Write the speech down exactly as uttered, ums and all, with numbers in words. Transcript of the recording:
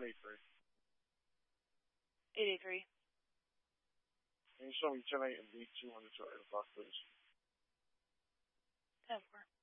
ten eighty-three. eight eight three. Can you show me ten eight and B two hundred to eight o'clock, please? ten four.